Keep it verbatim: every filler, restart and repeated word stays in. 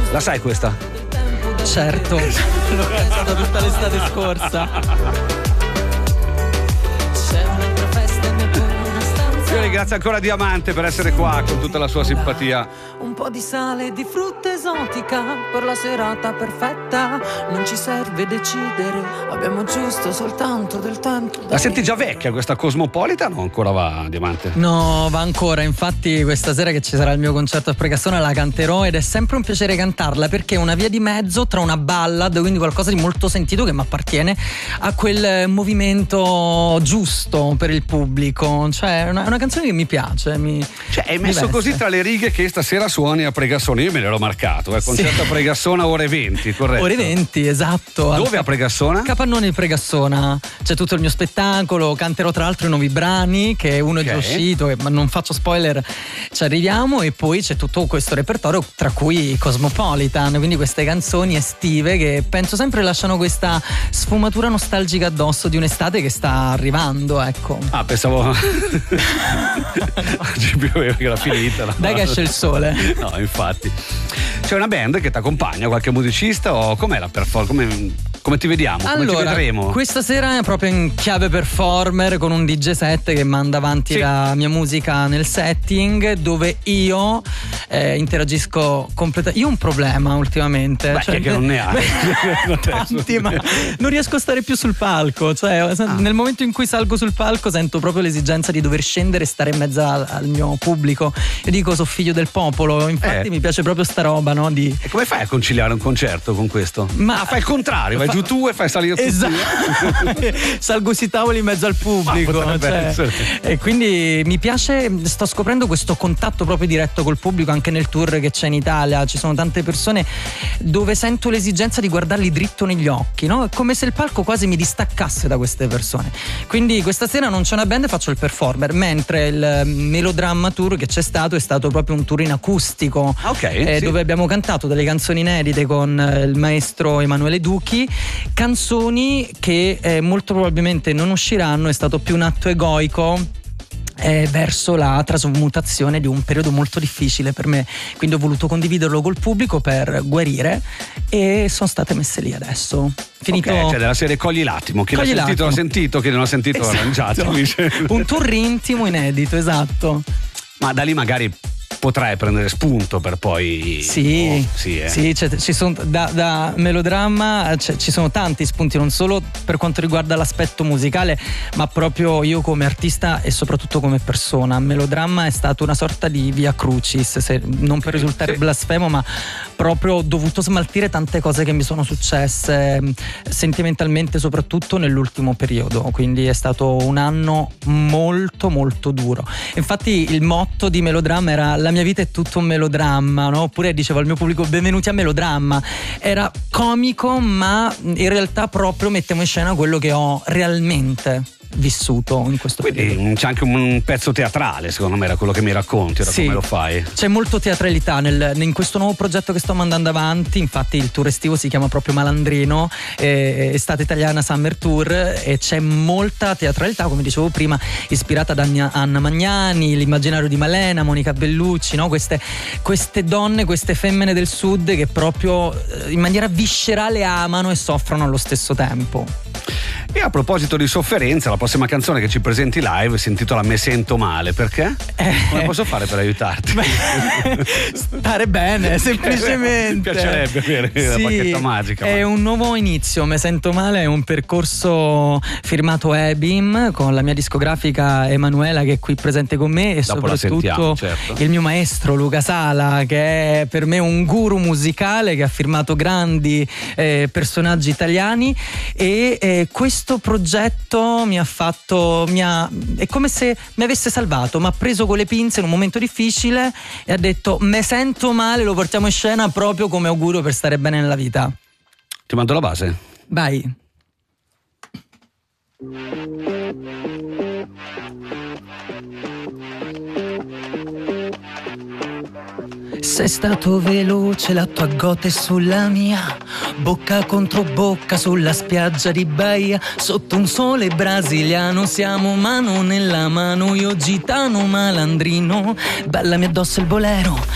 La sai questa? Certo, l'ho cantata tutta l'estate scorsa. Io ringrazio ancora Diamante per essere qua con tutta la sua simpatia. Un po' di sale e di frutta esotica per la serata perfetta. Non ci serve decidere, abbiamo giusto soltanto del tempo. La senti già vecchia questa Cosmopolitan o ancora va, Diamante? No, va ancora. Infatti questa sera che ci sarà il mio concerto a Pregassona la canterò ed è sempre un piacere cantarla perché è una via di mezzo tra una ballad, quindi qualcosa di molto sentito che mi appartiene a quel movimento giusto per il pubblico. Cioè è una, una canzone che mi piace, mi, cioè hai messo mi così tra le righe che stasera suoni a Pregassona. Io me l'ero marcato, eh. Concerto sì. A Pregassona ore venti, corretto? Ore venti, esatto. Dove a Pregassona? Capannone Pregassona. C'è tutto il mio spettacolo, canterò tra l'altro i nuovi brani che uno okay. è già uscito, ma non faccio spoiler, ci arriviamo. E poi c'è tutto questo repertorio tra cui Cosmopolitan, quindi queste canzoni estive che penso sempre lasciano questa sfumatura nostalgica addosso di un'estate che sta arrivando, ecco. Ah, pensavo oggi più che era finita, no? Dai che esce il sole. No, infatti. C'è una band che ti accompagna, qualche musicista o com'è la performance? Come, come ti vediamo? Come allora, ti vedremo? Questa sera è proprio in chiave performer con un D J set che manda avanti sì. la mia musica nel setting dove io eh, interagisco completamente. Io ho un problema ultimamente. Beh, cioè, che non ne hai. Tanti, ma non riesco a stare più sul palco. Cioè, ah. nel momento in cui salgo sul palco sento proprio l'esigenza di dover scendere e stare in mezzo al, al mio pubblico. Io dico, sono figlio del popolo, infatti eh. mi piace proprio sta roba, no? Di... E come fai a conciliare un concerto con questo? Ma ah, fai il contrario, vai fa... giù tu e fai salire tutti. Esatto. Salgo sui tavoli in mezzo al pubblico. Ah, cioè, e quindi mi piace, sto scoprendo questo contatto proprio diretto col pubblico anche nel tour che c'è in Italia. Ci sono tante persone dove sento l'esigenza di guardarli dritto negli occhi, no? È come se il palco quasi mi distaccasse da queste persone. Quindi questa sera non c'è una band e faccio il performer, mentre il Melodramma Tour che c'è stato è stato proprio un tour in acustico, okay, eh, sì. dove abbiamo cantato delle canzoni inedite con il maestro Emanuele Duchi, canzoni che eh, molto probabilmente non usciranno. È stato più un atto egoico eh, verso la trasmutazione di un periodo molto difficile per me, quindi ho voluto condividerlo col pubblico per guarire e sono state messe lì adesso. Finito. Okay, cioè della serie cogli l'attimo, chi cogli l'ha sentito l'ha sentito, chi non l'ha sentito l'ha lanciato. Un tour intimo inedito, esatto. Ma da lì magari potrai prendere spunto per poi sì, oh, sì, eh. sì cioè, ci sono da, da Melodramma cioè, ci sono tanti spunti, non solo per quanto riguarda l'aspetto musicale ma proprio io come artista e soprattutto come persona. Melodramma è stato una sorta di via crucis, se, non per risultare sì. blasfemo, ma proprio ho dovuto smaltire tante cose che mi sono successe sentimentalmente, soprattutto nell'ultimo periodo, quindi è stato un anno molto molto duro. Infatti il motto di Melodramma era la mia vita è tutto un melodramma, no? Oppure dicevo al mio pubblico benvenuti a Melodramma. Era comico ma in realtà proprio mettevo in scena quello che ho realmente vissuto in questo Quindi periodo. C'è anche un pezzo teatrale, secondo me, era quello che mi racconti, da sì, come lo fai. C'è molto teatralità nel, in questo nuovo progetto che sto mandando avanti. Infatti il tour estivo si chiama proprio Malandrino, eh, estate italiana Summer Tour, e c'è molta teatralità, come dicevo prima, ispirata da Anna, Anna Magnani, l'immaginario di Malena, Monica Bellucci, no? queste, queste donne, queste femmine del sud che proprio eh, in maniera viscerale amano e soffrono allo stesso tempo. E a proposito di sofferenza, la prossima canzone che ci presenti live si intitola Me sento male, perché? Eh, come posso fare per aiutarti? Beh, stare bene, semplicemente. Mi piacerebbe avere sì, la bacchetta magica. È ma... un nuovo inizio. Me sento male è un percorso firmato Ebim con la mia discografica Emanuela che è qui presente con me e dopo soprattutto certo. il mio maestro Luca Sala, che è per me un guru musicale che ha firmato grandi eh, personaggi italiani e eh, questo Questo progetto mi ha fatto, mi ha, è come se mi avesse salvato, mi ha preso con le pinze in un momento difficile e ha detto me sento male, lo portiamo in scena proprio come augurio per stare bene nella vita. Ti mando la base? Vai. Sei stato veloce, la tua gota è sulla mia, bocca contro bocca sulla spiaggia di Bahia, sotto un sole brasiliano siamo mano nella mano, io gitano malandrino, ballami addosso il bolero,